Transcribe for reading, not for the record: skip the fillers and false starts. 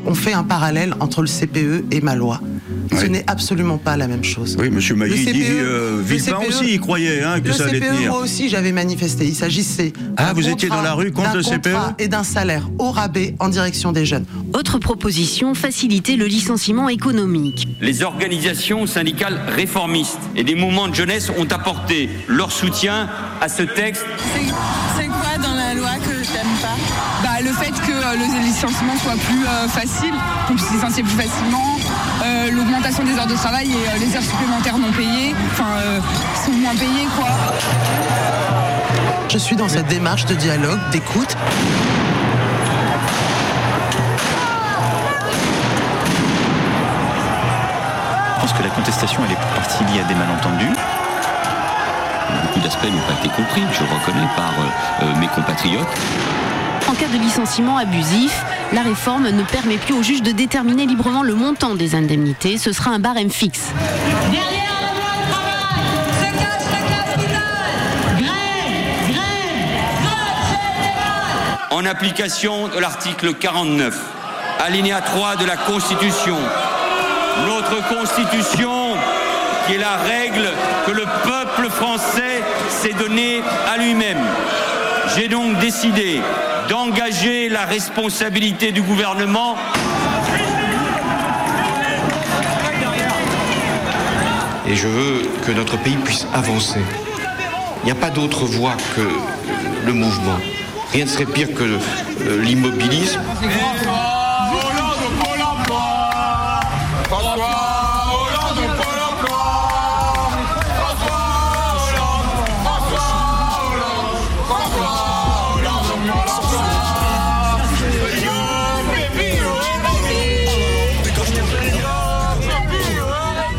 on fait un parallèle entre le CPE et ma loi. Ce n'est absolument pas la même chose. Oui, M. Mailly dit Villepin aussi, il croyait que ça allait tenir. Moi aussi, j'avais manifesté. Il s'agissait vous étiez dans la rue contre le CPE et d'un salaire au rabais en direction des jeunes. Autre proposition, faciliter le licenciement économique. Les organisations syndicales réformistes et des mouvements de jeunesse ont apporté leur soutien à ce texte. C'est quoi dans la loi que t'aimes pas ? Le fait que le licenciement soit plus facile, qu'on puisse licencier plus facilement, l'augmentation des heures de travail et les heures supplémentaires non payées, sont moins payées quoi. Je suis dans cette démarche de dialogue, d'écoute. Je pense que la contestation, elle est pour partie liée à des malentendus. Beaucoup d'aspects n'ont pas été compris, je le reconnais, par mes compatriotes. En cas de licenciement abusif, la réforme ne permet plus aux juges de déterminer librement le montant des indemnités. Ce sera un barème fixe. Derrière la loi de travail se cache la classe finale. Grève, En application de l'article 49, alinéa 3 de la Constitution, notre Constitution, qui est la règle que le peuple français s'est donnée à lui-même. J'ai donc décidé d'engager la responsabilité du gouvernement. Et je veux que notre pays puisse avancer. Il n'y a pas d'autre voie que le mouvement. Rien ne serait pire que l'immobilisme. François